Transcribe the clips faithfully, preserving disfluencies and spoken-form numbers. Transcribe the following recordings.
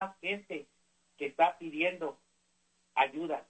gente que está pidiendo ayuda.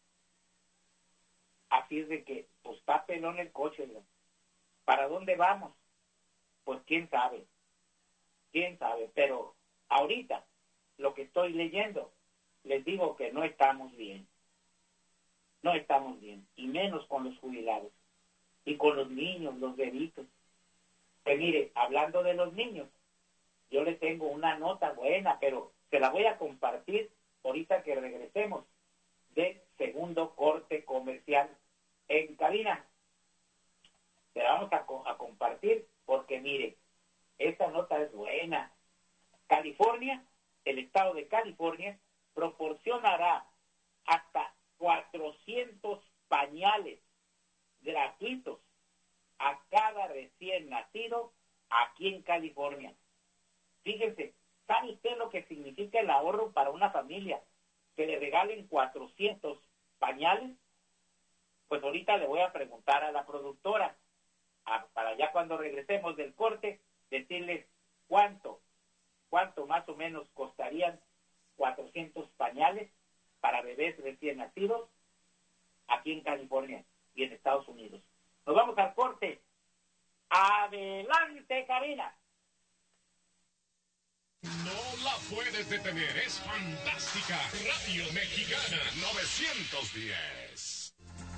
Así es de que, pues está pelón el coche, ¿no? ¿Para dónde vamos? Pues quién sabe, quién sabe, pero ahorita, lo que estoy leyendo, les digo que no estamos bien, no estamos bien, y menos con los jubilados, y con los niños, los bebitos. Que mire, hablando de los niños, yo le tengo una nota buena, pero se la voy a compartir ahorita que regresemos de segundo corte comercial en cabina. Se la vamos a, co- a compartir porque, mire, esta nota es buena. California, el estado de California, proporcionará hasta cuatrocientos pañales gratuitos a cada recién nacido aquí en California. Fíjense, ¿sabe usted lo que significa el ahorro para una familia? Que le regalen cuatrocientos pañales. Pues ahorita le voy a preguntar a la productora, a, para ya cuando regresemos del corte, decirles cuánto, cuánto más o menos costarían cuatrocientos pañales para bebés recién nacidos aquí en California y en Estados Unidos. Nos vamos al corte. ¡Adelante, cabina! No la puedes detener, es fantástica. Radio Mexicana novecientos diez.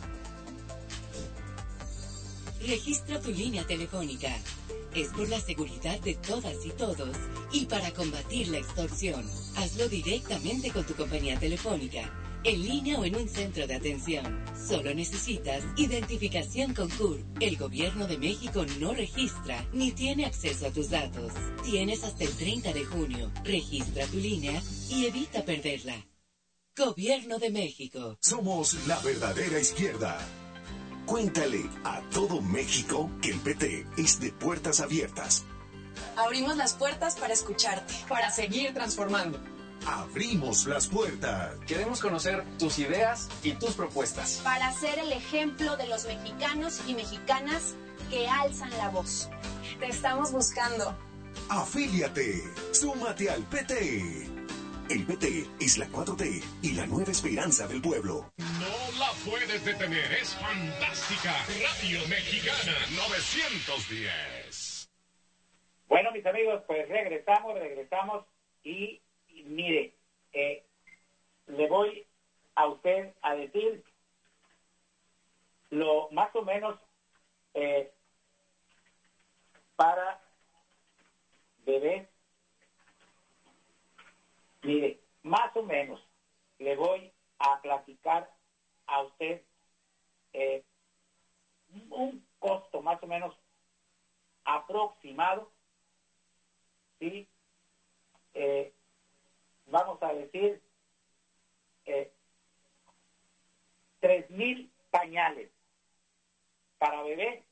Registra tu línea telefónica. Es por la seguridad de todas y todos y para combatir la extorsión. Hazlo directamente con tu compañía telefónica, en línea o en un centro de atención. Solo necesitas identificación con C U R. El Gobierno de México no registra ni tiene acceso a tus datos. Tienes hasta el treinta de junio. Registra tu línea y evita perderla. Gobierno de México. Somos la verdadera izquierda. Cuéntale a todo México que el P T es de puertas abiertas. Abrimos las puertas para escucharte, para seguir transformando. Abrimos las puertas. Queremos conocer tus ideas y tus propuestas. Para ser el ejemplo de los mexicanos y mexicanas que alzan la voz. Te estamos buscando. Afíliate. Súmate al P T. El P T es la cuatro T y la nueva esperanza del pueblo. No la puedes detener, es fantástica. Radio Mexicana novecientos diez. Bueno, mis amigos, pues regresamos, regresamos y, y mire, eh, le voy a usted a decir lo más o menos eh, para bebés. Mire, más o menos le voy a platicar a usted eh, un costo más o menos aproximado, ¿sí? Eh, vamos a decir eh, tres mil pañales para bebé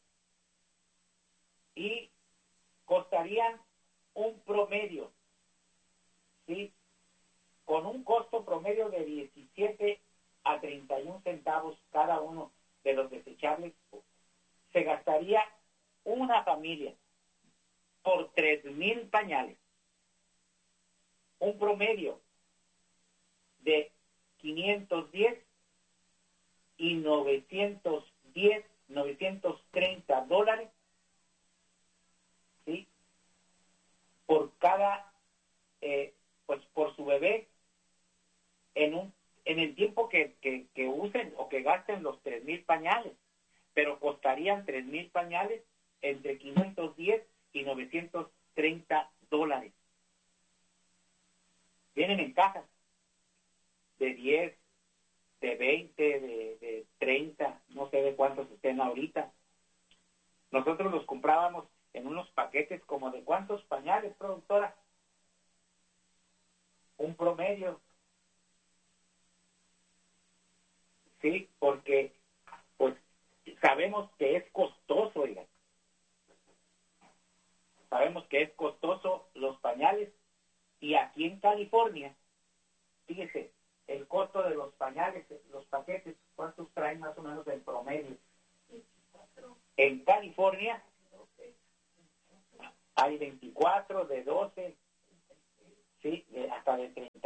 y costarían un promedio, ¿sí? Con un costo promedio de diecisiete a treinta y un centavos cada uno de los desechables, se gastaría una familia por tres mil pañales. Un promedio de quinientos diez y novecientos diez, novecientos treinta dólares, ¿sí? Por cada, eh, pues por su bebé, en un en el tiempo que, que, que usen o que gasten los tres mil pañales, pero costarían tres mil pañales entre quinientos diez y novecientos treinta dólares. Vienen en cajas de diez, de veinte, de, de treinta, no sé de cuántos estén ahorita. Nosotros los comprábamos en unos paquetes como de cuántos pañales, productora. Un promedio. Sí, porque pues sabemos que es costoso, oigan. Sabemos que es costoso los pañales y aquí en California, fíjese, el costo de los pañales, los paquetes, ¿cuántos traen más o menos en promedio? En California hay veinticuatro, de doce, sí, hasta de treinta.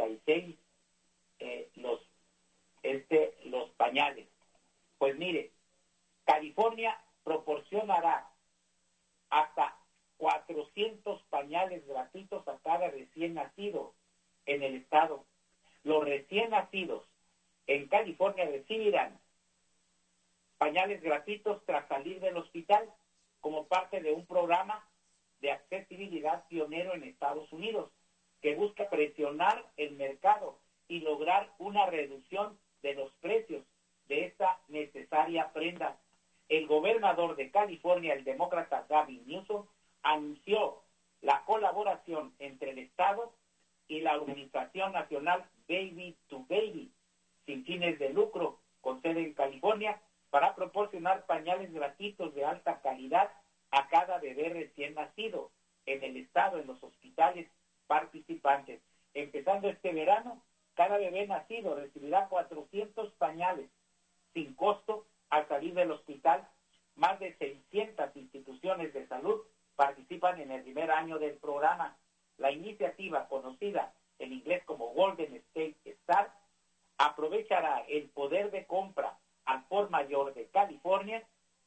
estado. Los recién nacidos en California recibirán pañales gratuitos tras salir del hospital como parte de un programa de accesibilidad pionero en Estados Unidos que busca presionar el mercado y lograr una reducción de los precios de esta necesaria prenda. El gobernador de California, el demócrata Gavin Newsom, anunció la colaboración entre el Estado y la organización nacional Baby to Baby, sin fines de lucro, con sede en California, para proporcionar pañales gratuitos de alta calidad a cada bebé recién nacido en el estado, en los hospitales participantes. Empezando este verano, cada bebé nacido recibirá cuatrocientos pañales sin costo al salir del hospital. Más de seiscientas instituciones de salud participan en el primer año del programa. La iniciativa, conocida en inglés como Golden State Start, aprovechará el poder de compra al por mayor de California,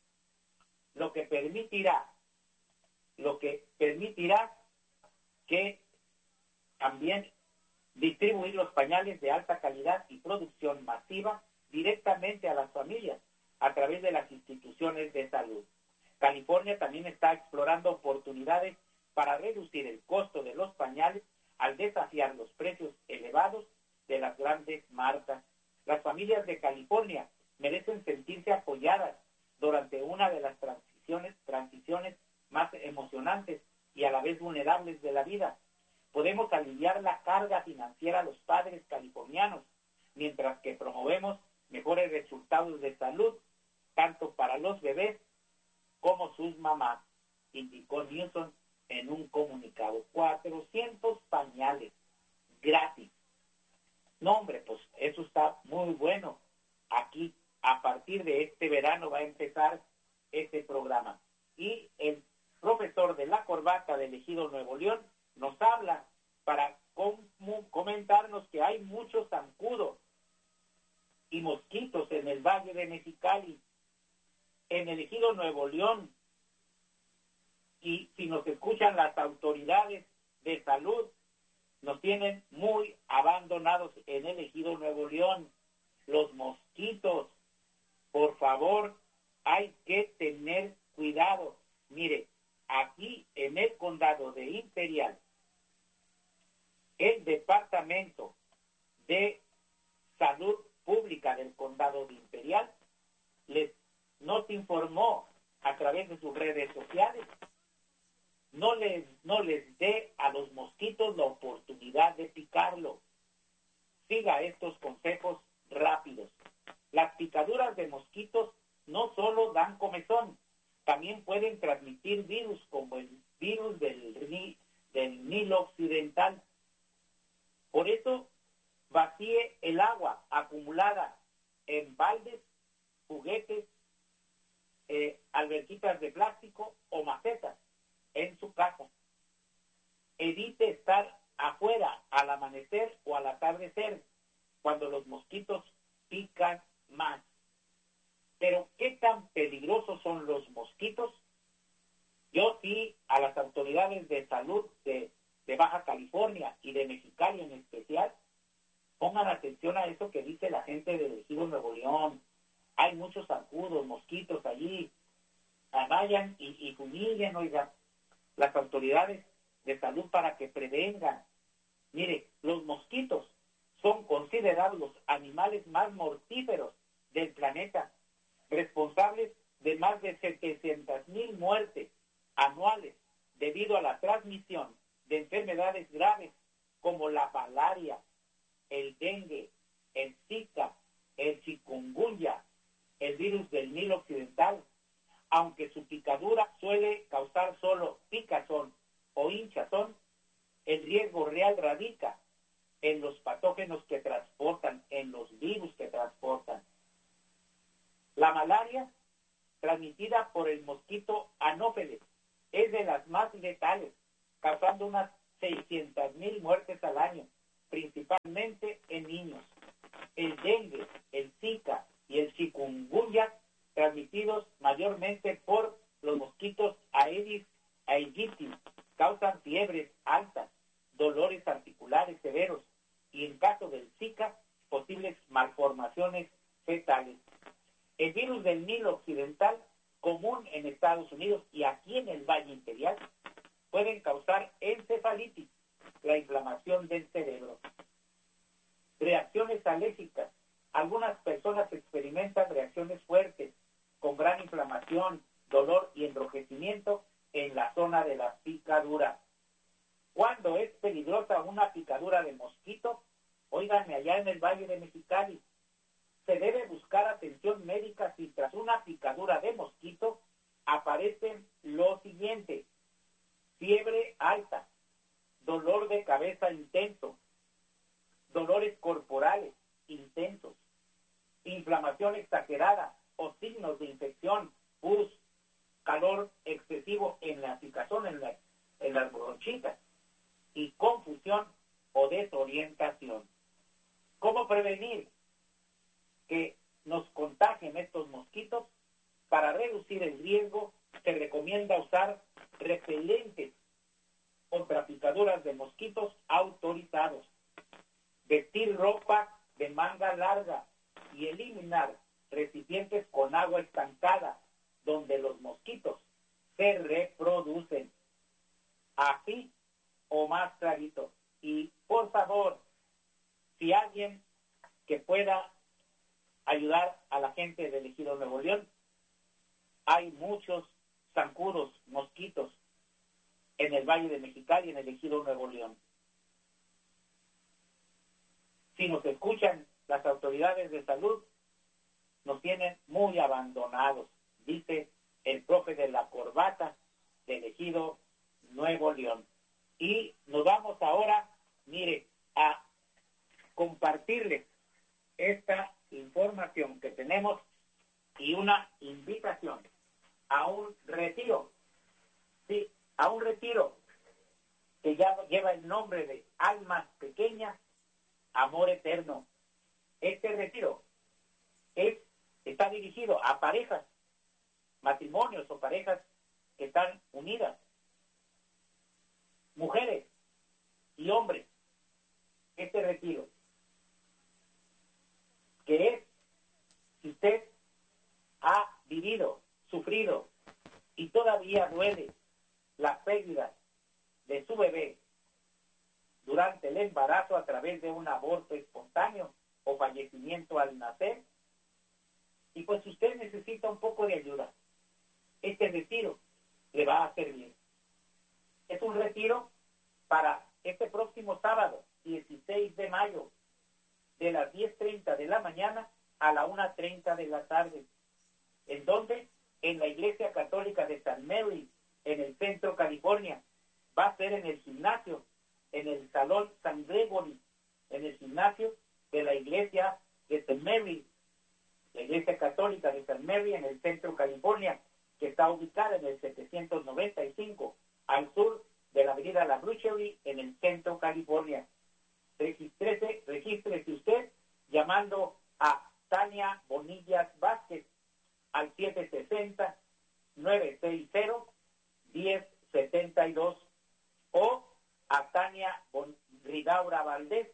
lo que permitirá, lo que permitirá que también distribuir los pañales de alta calidad y producción masiva directamente a las familias a través de las instituciones de salud. California también está explorando oportunidades para reducir el costo de los pañales al desafiar los precios elevados de las grandes marcas. Las familias de California merecen sentirse apoyadas durante una de las transiciones, transiciones más emocionantes y a la vez vulnerables de la vida. Podemos aliviar la carga financiera a los padres californianos, mientras que promovemos mejores resultados de salud, tanto para los bebés como sus mamás, indicó Newsom en un comunicado. cuatrocientos pañales gratis. No, hombre, pues eso está muy bueno. Aquí, a partir de este verano, va a empezar este programa. Y el profesor de la corbata del Ejido Nuevo León nos habla para com- comentarnos que hay muchos zancudos y mosquitos en el Valle de Mexicali, en el Ejido Nuevo León. Y si nos escuchan las autoridades de salud, nos tienen muy abandonados en el Ejido Nuevo León. Los mosquitos, por favor, hay que tener cuidado. Mire, aquí en el condado de Imperial, el Departamento de Salud Pública del condado de Imperial les nos informó a través de sus redes sociales, no les no les dé a los mosquitos la oportunidad de picarlo. Siga estos consejos rápidos. Las picaduras de mosquitos no solo dan comezón, también pueden transmitir virus como el virus del, del Nilo Occidental. Por eso, vacíe el agua acumulada en baldes, juguetes, eh, alberquitas de plástico o macetas en su casa. Evite estar afuera al amanecer o al atardecer, cuando los mosquitos pican más. Pero, ¿qué tan peligrosos son los mosquitos? Yo sí, a las autoridades de salud de, de Baja California y de Mexicali en especial, pongan atención a eso que dice la gente del Ejido Nuevo León. Hay muchos zancudos, mosquitos allí. Vayan y, y fumiguen, oigan, las autoridades de salud para que prevengan. Mire, los mosquitos son considerados los animales más mortíferos del planeta, responsables de más de setecientas mil muertes anuales debido a la transmisión de enfermedades graves como la malaria, el dengue, el zika, el chikungunya, el virus del Nilo Occidental. Aunque su picadura suele causar solo picazón o hinchazón, el riesgo real radica en los patógenos que transportan, en los virus que transportan. La malaria, transmitida por el mosquito Anófeles, es de las más letales, causando unas seiscientas mil muertes al año, principalmente en niños. El dengue, el zika y el chikungunya, transmitidos mayormente por los mosquitos Aedes aegypti, causan fiebres altas, dolores articulares severos y malformaciones fetales. El virus del Nilo Occidental, común en Estados Unidos y aquí en el Valle Imperial, pueden causar encefalitis, la inflamación del cerebro. Reacciones alérgicas. Algunas personas experimentan reacciones fuertes, con gran inflamación, dolor y enrojecimiento en la zona de las picaduras. ¿Cuándo es peligrosa una picadura de mosquito? Óiganme, allá en el Valle de Mexicali, se debe buscar atención médica si tras una picadura de mosquito aparecen lo siguiente: fiebre alta, dolor de cabeza intenso, dolores corporales intensos, inflamación exagerada o signos de infección, pus, calor excesivo en la picazón, en, la, en las bronchitas, y confusión o desorientación. ¿Cómo prevenir que nos contagien estos mosquitos? Para reducir el riesgo, se recomienda usar repelentes contra picaduras de mosquitos autorizados, vestir ropa de manga larga y eliminar recipientes con agua estancada donde los mosquitos se reproducen. Así o más clarito. Y por favor, si alguien que pueda ayudar a la gente del Ejido Nuevo León, hay muchos zancudos, mosquitos en el Valle de Mexicali, en el Ejido Nuevo León. Si nos escuchan las autoridades de salud, nos tienen muy abandonados, dice el profe de la corbata del Ejido Nuevo León. Y nos vamos ahora, mire, a compartirles esta información que tenemos y una invitación a un retiro, sí, a un retiro que ya lleva el nombre de Almas Pequeñas, Amor Eterno. Este retiro es, está dirigido a parejas, matrimonios o parejas que están unidas, mujeres y hombres. Este retiro, que es, si usted ha vivido, sufrido y todavía duele la pérdida de su bebé durante el embarazo a través de un aborto espontáneo o fallecimiento al nacer, y pues usted necesita un poco de ayuda, este retiro le va a servir. Es un retiro para este próximo sábado, dieciséis de mayo, de las diez treinta de la mañana a la una treinta de la tarde. ¿En dónde? En la Iglesia Católica de San Mary, en el Centro, California. Va a ser en el gimnasio, en el Salón San Gregory, en el gimnasio de la Iglesia de San Mary, la Iglesia Católica de San Mary, en el Centro, California, que está ubicada en el setecientos noventa y cinco, al sur de la avenida La Brucherie, en el Centro, California. Regístrese, regístrese usted llamando a Tania Bonillas Vázquez al siete sesenta, nueve seis cero, diez setenta y dos o a Tania bon Ridaura Valdés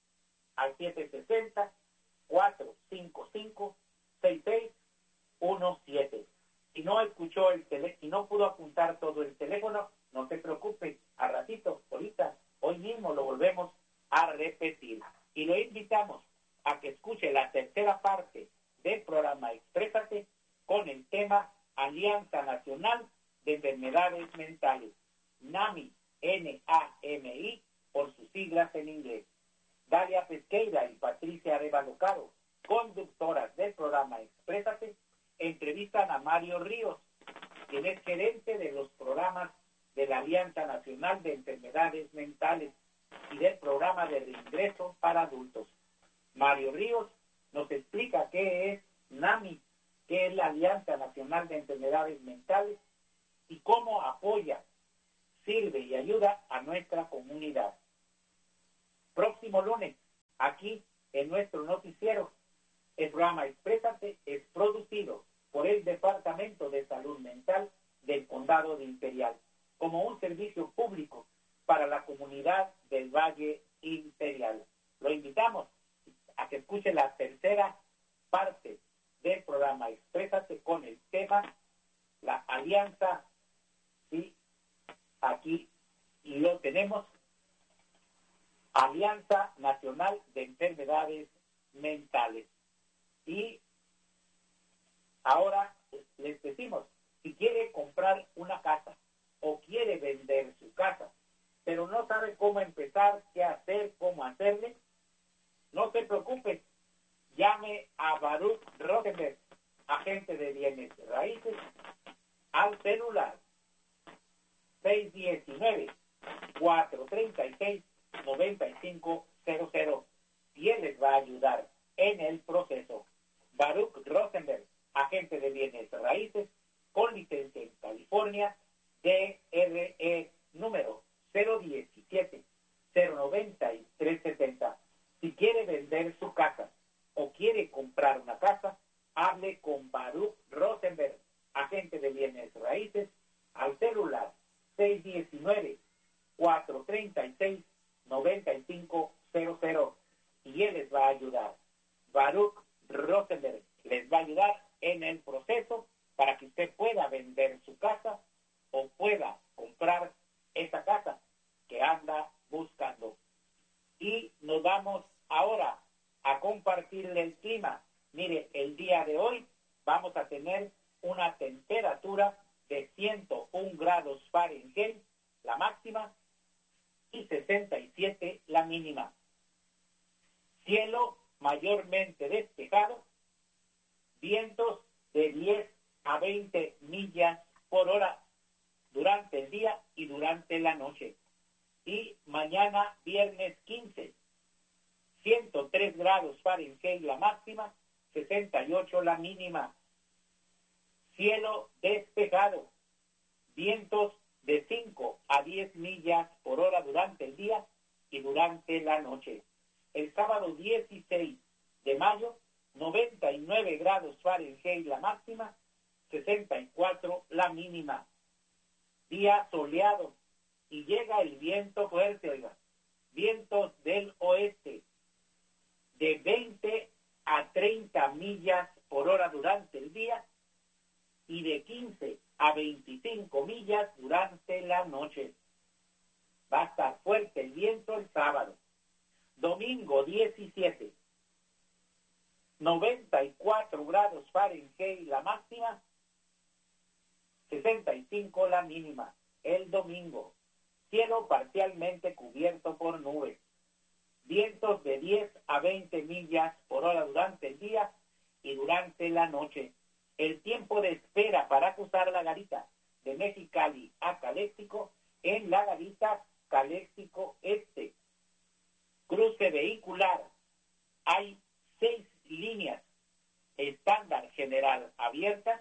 al siete sesenta, cuatro cinco cinco, seis seis uno siete. Si no escuchó el teléfono, si no pudo apuntar todo el teléfono, no se preocupe, a ratito, ahorita, hoy mismo lo volvemos a repetir. Y lo invitamos a que escuche la tercera parte del programa Exprésate con el tema Alianza Nacional de Enfermedades Mentales, NAMI, N A M I, por sus siglas en inglés. Dalia Pesqueira y Patricia Arevalo Caro, conductoras del programa Exprésate, entrevistan a Mario Ríos, quien es gerente de los programas de la Alianza Nacional de Enfermedades Mentales y del programa de reingreso para adultos. Mario Ríos nos explica qué es NAMI, qué es la Alianza Nacional de Enfermedades Mentales y cómo apoya, sirve y ayuda a nuestra comunidad. Próximo lunes, aquí en nuestro noticiero, el programa Exprésate es producido por el Departamento de Salud Mental del Condado de Imperial, como un servicio público para la comunidad del Valle Imperial. Lo invitamos a que escuche la tercera Nacional de Enfermedades Mentales. Y ahora les decimos, si quiere comprar una casa o quiere vender su casa, pero no sabe cómo empezar, qué hacer, cómo hacerle, no se preocupe, llame a Baruch Rosenberg, agente de bienes raíces, al celular seis uno nueve, cuatro tres seis, nueve cinco cero cero y él les va a ayudar en el proceso. Baruch Rosenberg, agente de bienes raíces, con licencia en California, D R E número cero diecisiete, cero noventa y tres setenta. Si quiere vender su casa o quiere comprar una casa, hable con Baruch Rosenberg, agente de bienes raíces, al celular seis uno nueve, cuatro tres seis, nueve cinco cero cero y él les va a ayudar. Baruch Rosenberg les va a ayudar en el proceso para que usted pueda vender su casa o pueda comprar esa casa que anda buscando. Y nos vamos ahora a compartirle el clima. Mire, el día de hoy vamos a tener una temperatura de ciento uno grados Fahrenheit, la máxima, y sesenta y siete la mínima. Cielo mayormente despejado, vientos de diez a veinte millas por hora durante el día y durante la noche. Y mañana, viernes quince, ciento tres grados Fahrenheit la máxima, sesenta y ocho la mínima. Cielo despejado, vientos de cinco a diez millas por hora durante el día y durante la noche. El sábado dieciséis de mayo, noventa y nueve grados Fahrenheit la máxima, sesenta y cuatro la mínima. Día soleado y llega el viento fuerte, oiga, vientos del oeste de veinte a treinta millas por hora durante el día y de quince a veinticinco millas durante la noche. Va a estar fuerte el viento el sábado. Domingo diecisiete, noventa y cuatro grados Fahrenheit la máxima, sesenta y cinco la mínima. El domingo, cielo parcialmente cubierto por nubes. Vientos de diez a veinte millas por hora durante el día y durante la noche. El tiempo de espera para cruzar la garita de Mexicali a Caléxico en la garita Caléxico Este. Cruce vehicular. Hay seis líneas estándar general abiertas.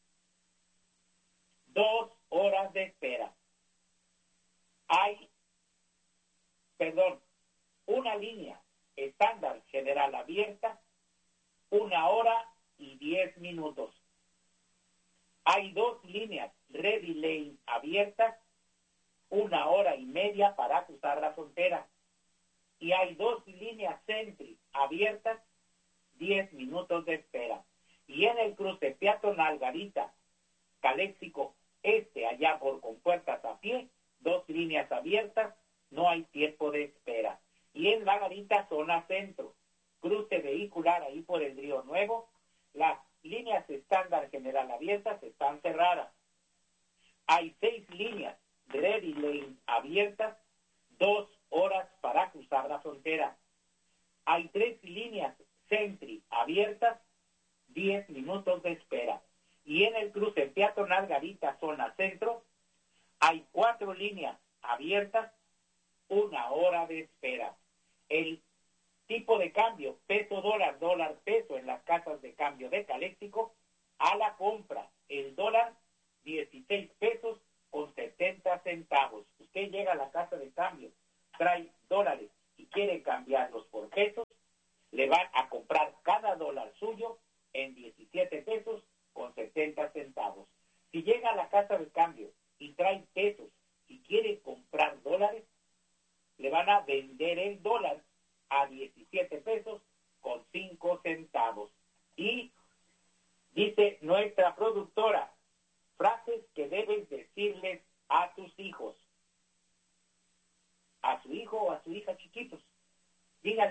Dos horas de espera. Hay, perdón, una línea estándar general abierta, una hora y diez minutos. Hay dos líneas Ready Lane abiertas, una hora y media para cruzar la frontera. Y hay dos líneas Sentry abiertas, diez minutos de espera. Y en el cruce peatonal Garita, Caléxico Este, allá por Compuertas a pie, dos líneas abiertas, no hay tiempo de espera. Y en la Garita Zona Centro, cruce vehicular ahí por el Río Nuevo, las líneas estándar general abiertas están cerradas. Hay seis líneas Ready Lane abiertas, dos horas para cruzar la frontera. Hay tres líneas Sentry abiertas, diez minutos de espera. Y en el cruce peatonal Garita Zona Centro, hay cuatro líneas abiertas, una hora de espera. El tipo de cambio, peso dólar, dólar peso en las casas de cambio de Caléxico, a la compra, el dólar, dieciséis pesos con setenta centavos. Usted llega a la casa de cambio, trae dólares y quiere cambiarlos por pesos, le van a comprar cada dólar suyo en diecisiete pesos con setenta centavos. Si llega a la casa de cambio y trae pesos y quiere comprar dólares, le van a vender el dólar a diecisiete pesos con cinco centavos. Y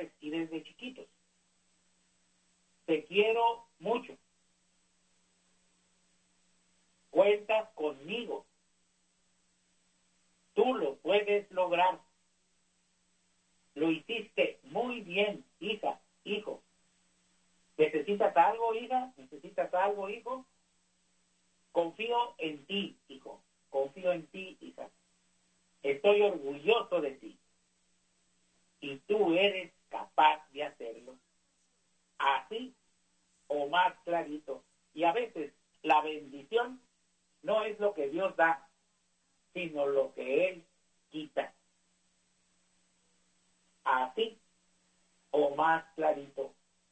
sabes, y desde chiquitos. Te quiero mucho. Cuentas conmigo. Tú lo puedes lograr. Lo hiciste muy bien, hija, hijo. ¿Necesitas algo, hija? ¿Necesitas algo, hijo? Confío en ti, hijo. Confío en ti, hija. Estoy orgulloso de ti. Y tú eres capaz de hacerlo. Así o más clarito. Y a veces la bendición no es lo que Dios da, sino lo que Él quita. Así o más clarito.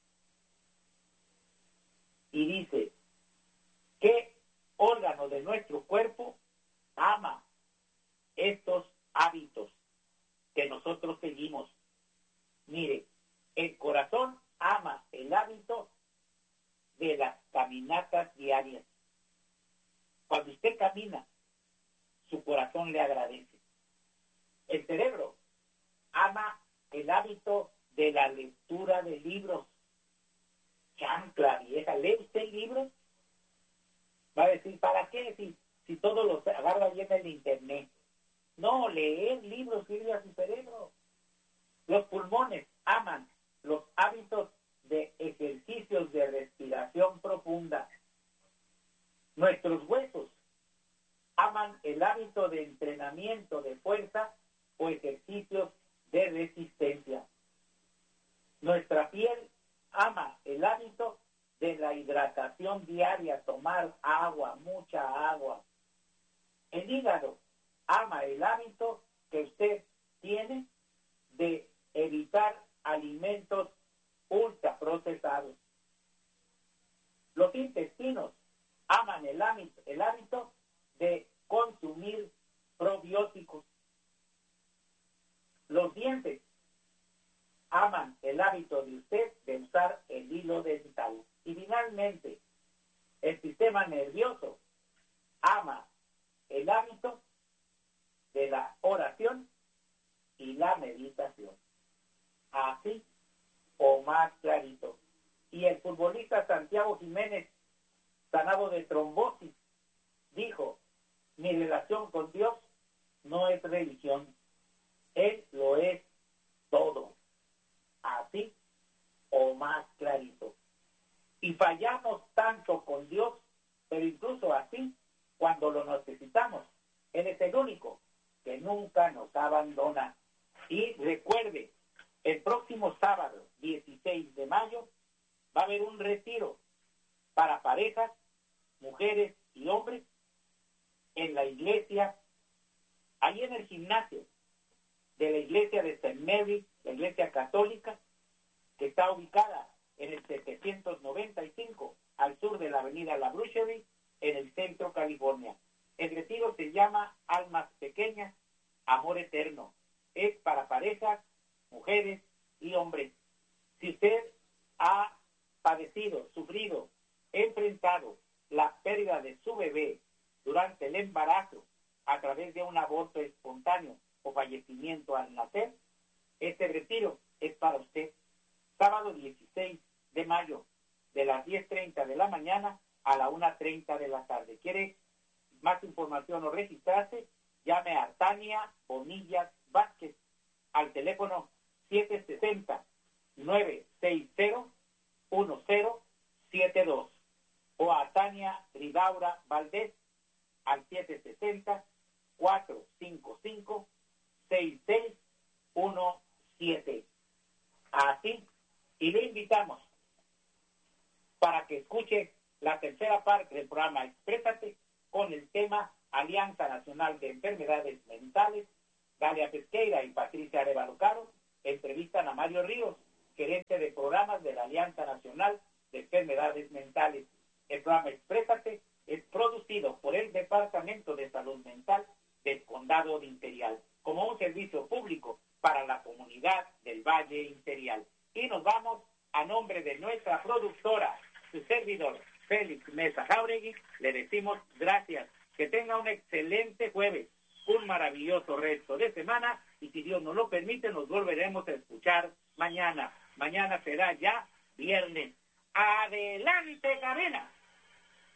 Y dice, ¿qué órgano de nuestro cuerpo ama estos hábitos que nosotros seguimos? Mire, el corazón ama el hábito de las caminatas diarias. Cuando usted camina, su corazón le agradece. El cerebro ama el hábito de la lectura de libros. Chancla vieja, ¿lee usted libros? Va a decir, ¿para qué? Si, si todo lo agarra bien en el internet. No, leer libros sirve a su cerebro. Los pulmones aman los hábitos de ejercicios de respiración profunda. Nuestros huesos aman el hábito de entrenamiento de fuerza o ejercicios de resistencia. Nuestra piel ama el hábito de la hidratación diaria, tomar agua, mucha agua. El hígado ama el hábito que usted tiene de evitar alimentos ultraprocesados. Los intestinos aman el hábito, el hábito de consumir probióticos. Los dientes aman el hábito de usted de usar el hilo dental. Y finalmente, el sistema nervioso ama el hábito de la oración y la meditación. Así o más clarito. Y el futbolista Santiago Jiménez, sanado de trombosis, dijo, mi relación con Dios no es religión, Él lo es todo. Así o más clarito. Y fallamos tanto con Dios, pero incluso así, cuando lo necesitamos, Él es el único que nunca nos abandona. Y recuerde, el próximo sábado, dieciséis de mayo, va a haber un retiro para parejas, mujeres y hombres en la iglesia, ahí en el gimnasio de la iglesia de Saint Mary, la iglesia católica, que está ubicada en el setecientos noventa y cinco al sur de la avenida La Brucherie, en el centro California. El retiro se llama Almas Pequeñas, Amor Eterno. Es para parejas, mujeres y hombres. Si usted ha padecido, sufrido, enfrentado la pérdida de su bebé durante el embarazo a través de un aborto espontáneo o fallecimiento al nacer, este retiro es para usted. Sábado dieciséis de mayo, de las diez treinta de la mañana a la una treinta de la tarde. ¿Quiere más información o registrarse? Llame a Tania Bonillas Vázquez al teléfono siete seis cero, nueve seis cero, uno cero siete dos o a Tania Ridaura Valdés al siete seis cero, cuatro cinco cinco, seis seis uno siete. Así, y le invitamos para que escuche la tercera parte del programa Exprésate con el tema Alianza Nacional de Enfermedades Mentales. Dalia Pesqueira y Patricia Arevalo Caro entrevistan a Mario Ríos, gerente de programas de la Alianza Nacional de Enfermedades Mentales. El programa Exprésate es producido por el Departamento de Salud Mental del Condado de Imperial como un servicio público para la comunidad del Valle Imperial. Y nos vamos a nombre de nuestra productora, su servidor, Félix Mesa Jáuregui, le decimos gracias. Que tenga un excelente jueves, un maravilloso resto de semana. semana y si Dios nos lo permite nos volveremos a escuchar mañana. Mañana será ya viernes. ¡Adelante, cabina!